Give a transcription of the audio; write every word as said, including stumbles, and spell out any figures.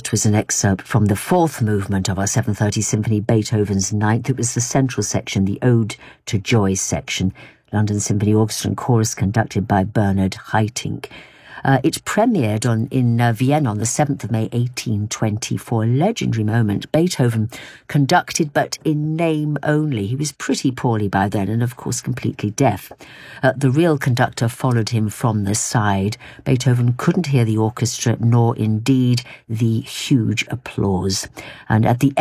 That was an excerpt from the fourth movement of our seven thirty Symphony, Beethoven's Ninth. It was the central section, the Ode to Joy section. London Symphony Orchestra and Chorus conducted by Bernard Haitink. Uh, it premiered on in uh, Vienna on the seventh of May eighteen twenty-four. A legendary moment. Beethoven conducted, but in name only. He was pretty poorly by then and, of course, completely deaf. Uh, the real conductor followed him from the side. Beethoven couldn't hear the orchestra, nor indeed the huge applause. And at the